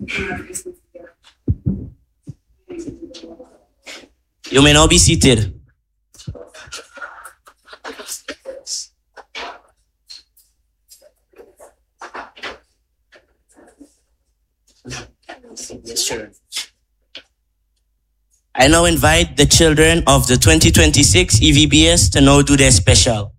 You may now be seated. I now invite the children of the 2026 EVBS to now do their special.